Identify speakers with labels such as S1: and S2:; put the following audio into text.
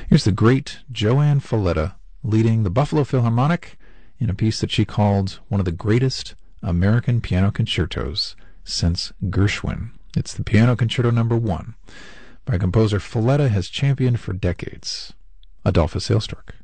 S1: Here's the great Joanne Falletta leading the Buffalo Philharmonic in a piece that she called one of the greatest American piano concertos since Gershwin. It's the Piano Concerto No. 1 by a composer Falletta has championed for decades, Adolphus Hailstork.